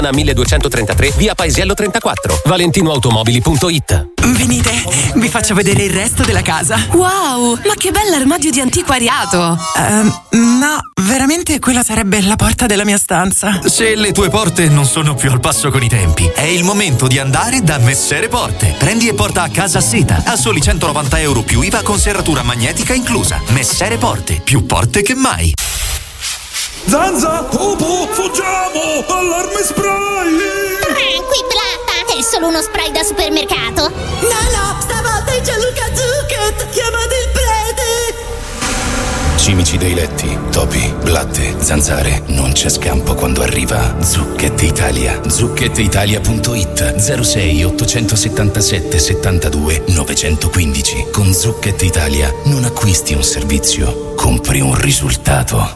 A 1233 via Paesiello 34, valentinoautomobili.it. Venite, vi faccio vedere il resto della casa. Wow, ma che bell'armadio di antiquariato. No, veramente quella sarebbe la porta della mia stanza. Se le tue porte non sono più al passo con i tempi, è il momento di andare da Messere Porte. Prendi e porta a casa seta a soli €190 più IVA con serratura magnetica inclusa. Messere Porte, più porte che mai. Zanza, topo, fuggiamo! Allarme spray! Qui Blatta, è solo uno spray da supermercato. No, stavolta è Gianluca Zucchet! Chiamate il prete! Cimici dei letti, topi, blatte, zanzare, non c'è scampo quando arriva Zucchet Italia. ZucchetItalia.it 06 877 72 915. Con Zucchet Italia non acquisti un servizio, compri un risultato.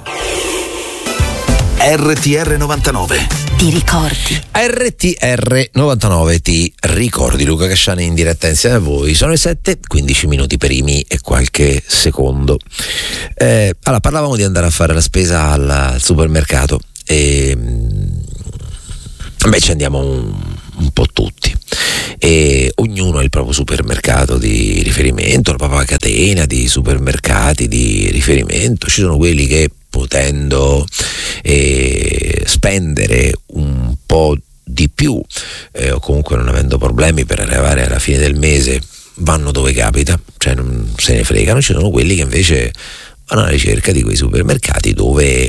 RTR 99 Ti ricordi? RTR 99 ti ricordi. Luca Casciani in diretta insieme a voi. Sono le 7:15 minuti primi e qualche secondo. Allora, parlavamo di andare a fare la spesa al supermercato e ci andiamo un po' tutti e ognuno ha il proprio supermercato di riferimento, la propria catena di supermercati di riferimento. Ci sono quelli che, potendo spendere un po' di più o comunque non avendo problemi per arrivare alla fine del mese, vanno dove capita, cioè non se ne fregano. Ci sono quelli che invece vanno alla ricerca di quei supermercati dove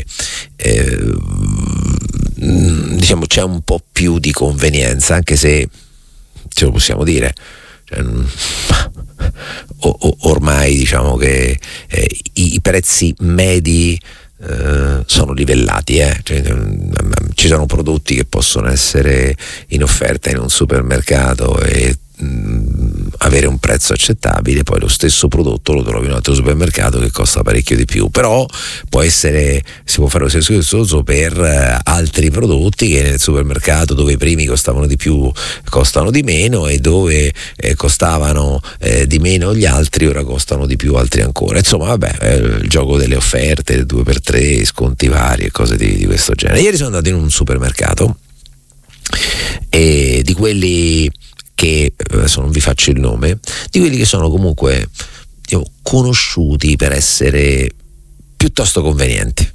diciamo c'è un po' più di convenienza, anche se ce lo possiamo dire, cioè, ormai diciamo che i prezzi medi sono livellati, cioè, ci sono prodotti che possono essere in offerta in un supermercato e avere un prezzo accettabile, poi lo stesso prodotto lo trovi in un altro supermercato che costa parecchio di più, però si può fare lo stesso discorso per altri prodotti che nel supermercato dove i primi costavano di più costano di meno, e dove costavano di meno gli altri ora costano di più altri ancora. Insomma, vabbè, il gioco delle offerte, 2x3, sconti vari e cose di questo genere. Ieri sono andato in un supermercato e di quelli che adesso non vi faccio il nome, di quelli che sono comunque conosciuti per essere piuttosto convenienti.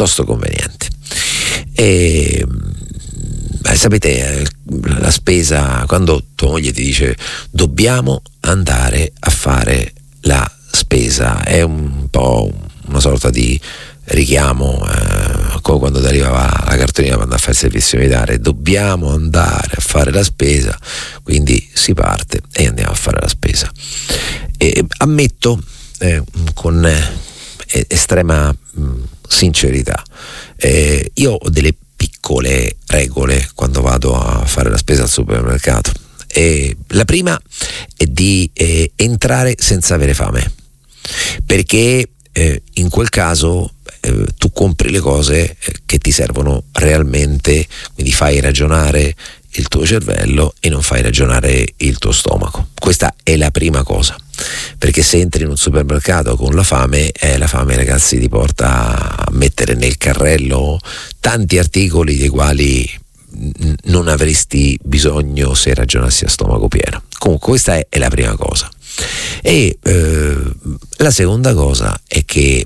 E sapete, la spesa, quando tua moglie ti dice dobbiamo andare a fare la spesa, è un po' una sorta di richiamo, come quando ti arrivava la cartolina per andare a fare il servizio militare, dobbiamo andare a fare la spesa, quindi si parte e andiamo a fare la spesa. E ammetto con estrema sincerità, io ho delle piccole regole quando vado a fare la spesa al supermercato, e la prima è di entrare senza avere fame, perché in quel caso tu compri le cose che ti servono realmente, quindi fai ragionare il tuo cervello e non fai ragionare il tuo stomaco. Questa è la prima cosa, perché se entri in un supermercato con la fame, ragazzi, ti porta a mettere nel carrello tanti articoli dei quali non avresti bisogno se ragionassi a stomaco pieno. Comunque questa è la prima cosa. E la seconda cosa è che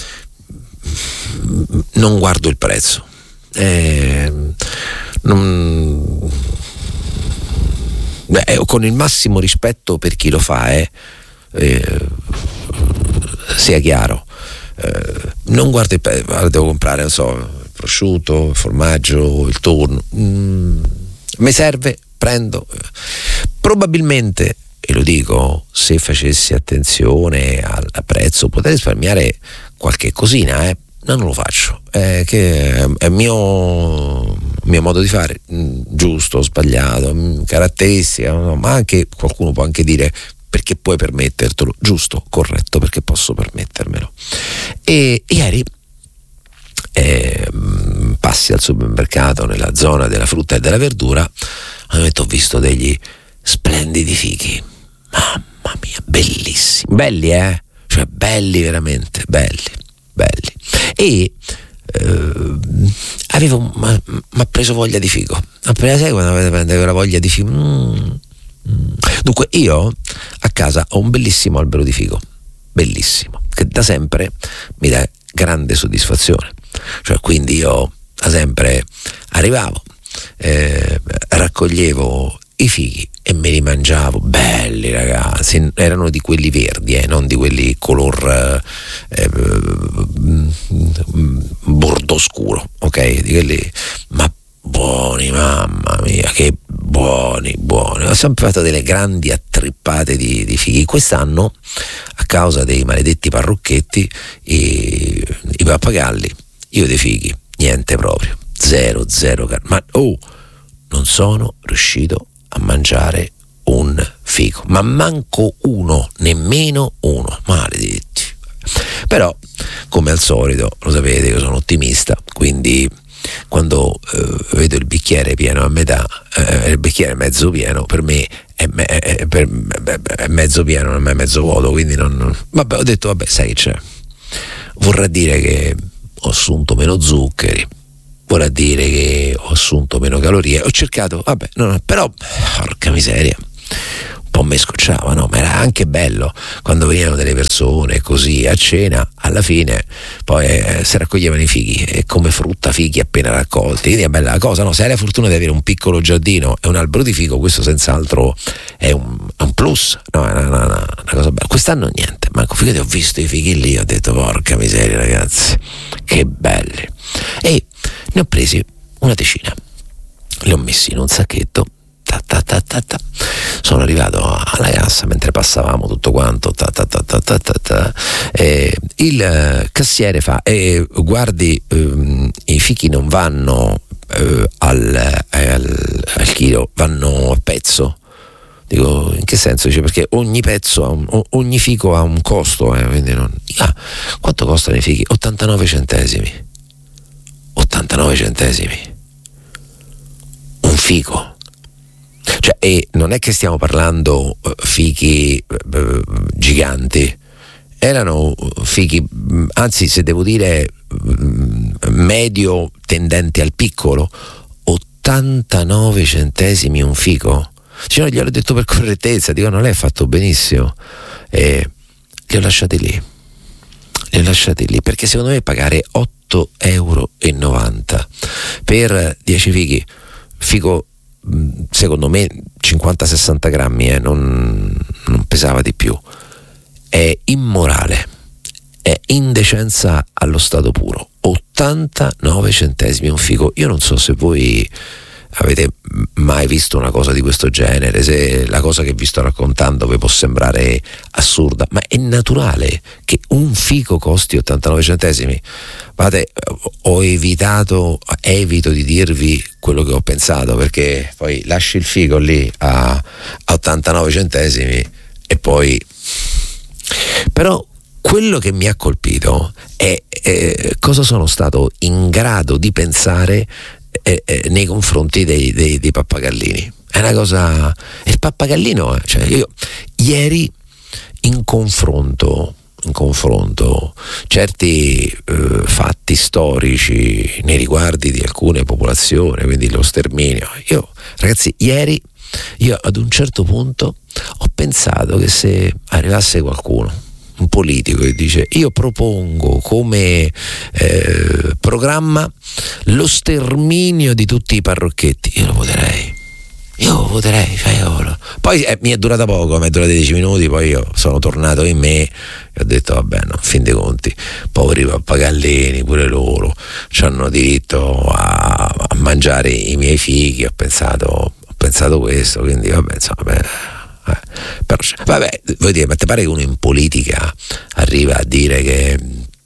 non guardo il prezzo, con il massimo rispetto per chi lo fa, sia chiaro, non guardo il prezzo. Devo comprare, non so, il prosciutto, il formaggio, il tonno, mi serve, prendo. Probabilmente, e lo dico, se facessi attenzione al prezzo potrei risparmiare qualche cosina, non lo faccio, che è il mio modo di fare, giusto, sbagliato, caratteristica, no? Ma anche qualcuno può anche dire perché puoi permettertelo, giusto, corretto, perché posso permettermelo. E ieri passi al supermercato nella zona della frutta e della verdura, ho visto degli splendidi fichi, mamma mia, bellissimi, belli, cioè belli, veramente belli. E m'ha preso voglia di figo. Sai quando avete preso quella voglia di figo? Dunque io a casa ho un bellissimo albero di figo, bellissimo, che da sempre mi dà grande soddisfazione. Cioè, quindi io da sempre arrivavo, raccoglievo i fighi e me li mangiavo belli, ragazzi. Erano di quelli verdi, non di quelli color bordo scuro, ok? Di quelli, ma buoni, mamma mia, che buoni. Ho sempre fatto delle grandi attrippate di fighi. Quest'anno, a causa dei maledetti parrucchetti, i pappagalli, io dei fighi niente proprio, zero, ma non sono riuscito a mangiare un figo, ma manco uno, nemmeno uno, maledetti. Però, come al solito, lo sapete, io sono ottimista, quindi quando vedo il bicchiere pieno a metà, il bicchiere mezzo pieno, per me è mezzo pieno, non è mezzo vuoto, quindi vabbè, ho detto vabbè, sai che c'è, vorrà dire che ho assunto meno zuccheri, vorrà dire che ho assunto meno calorie, ho cercato, vabbè, però porca miseria, un po' mi scocciava, no? Ma era anche bello quando venivano delle persone così a cena, alla fine poi si raccoglievano i fighi e come frutta fighi appena raccolti, quindi è bella la cosa, no? Se hai la fortuna di avere un piccolo giardino e un albero di figo, questo senz'altro è un plus, no? È una cosa bella. Quest'anno niente, manco figati, ho visto i fighi lì, ho detto porca miseria, ragazzi, che belli, e ne ho presi una decina, li ho messi in un sacchetto. Sono arrivato alla cassa mentre passavamo tutto quanto, il cassiere fa: guardi, i fichi non vanno al chilo, vanno a pezzo. Dico, in che senso? Dice, perché ogni pezzo ogni fico ha un costo, quindi non... quanto costano i fichi? 89 centesimi un fico. Cioè, e non è che stiamo parlando fichi giganti, erano fichi, anzi, se devo dire medio tendente al piccolo. 89 centesimi un fico. Cioè, gliel'ho detto per correttezza, dico, non l'hai fatto benissimo, e li ho lasciati lì perché secondo me pagare 8,90 € per 10 fighi, fico secondo me 50-60 grammi, non pesava di più, è immorale, è indecenza allo stato puro. 89 centesimi un figo. Io non so se voi avete mai visto una cosa di questo genere, se la cosa che vi sto raccontando vi può sembrare assurda, ma è naturale che un fico costi 89 centesimi. Guardate, evito di dirvi quello che ho pensato, perché poi lasci il fico lì a 89 centesimi e poi... Però quello che mi ha colpito è cosa sono stato in grado di pensare nei confronti dei pappagallini. È una cosa, il pappagallino, cioè io ieri in confronto certi fatti storici nei riguardi di alcune popolazioni, quindi lo sterminio, ragazzi, ieri io ad un certo punto ho pensato che se arrivasse qualcuno, un politico, che dice: io propongo come programma lo sterminio di tutti i parrocchetti, io lo voterei, poi mi è durata poco, mi è durata 10 minuti, poi io sono tornato in me e ho detto vabbè, no, fin dei conti, poveri pappagallini, pure loro hanno diritto a mangiare i miei fighi, ho pensato questo, quindi vabbè, insomma, però, vabbè, vuoi dire, ma ti pare che uno in politica arriva a dire che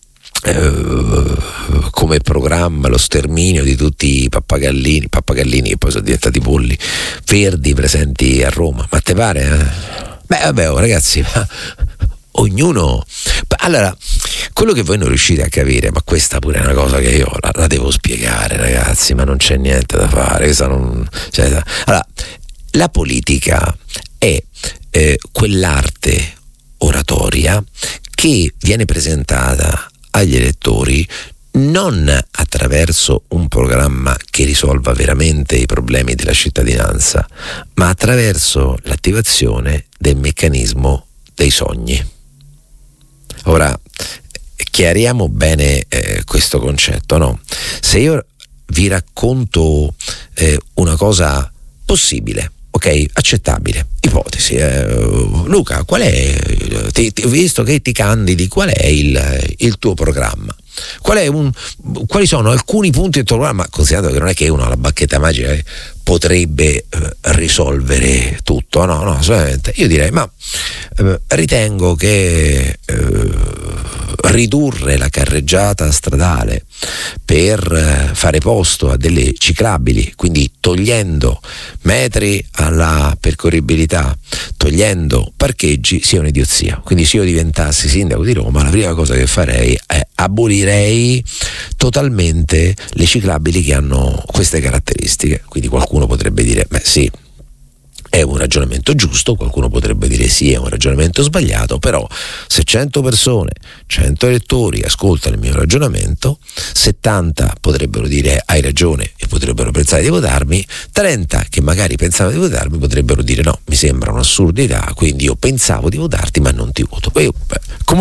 come programma lo sterminio di tutti i pappagallini che poi sono diventati polli verdi presenti a Roma? Ma te pare? Beh, vabbè, ragazzi, ma ognuno... Allora, quello che voi non riuscite a capire, ma questa pure è una cosa che io la devo spiegare, ragazzi, ma non c'è niente da fare. Allora, la politica è quell'arte oratoria che viene presentata agli elettori non attraverso un programma che risolva veramente i problemi della cittadinanza, ma attraverso l'attivazione del meccanismo dei sogni. Ora, chiariamo bene questo concetto, no? Se io vi racconto una cosa possibile, ok, accettabile, ipotesi, Luca, qual è, visto che ti candidi, qual è il tuo programma? Quali sono alcuni punti del tuo programma, considerato che non è che uno ha la bacchetta magica potrebbe risolvere tutto, no, solamente io direi, ma ritengo che ridurre la carreggiata stradale per fare posto a delle ciclabili, quindi togliendo metri alla percorribilità, togliendo parcheggi, sia un'idiozia. Quindi se io diventassi sindaco di Roma, la prima cosa che farei è abolirei totalmente le ciclabili che hanno queste caratteristiche. Quindi qualcuno potrebbe dire, beh sì, è un ragionamento giusto, qualcuno potrebbe dire sì, è un ragionamento sbagliato, però se 100 persone, 100 elettori ascoltano il mio ragionamento, 70 potrebbero dire hai ragione e potrebbero pensare di votarmi, 30 che magari pensavano di votarmi potrebbero dire no, mi sembra un'assurdità, quindi io pensavo di votarti ma non ti voto.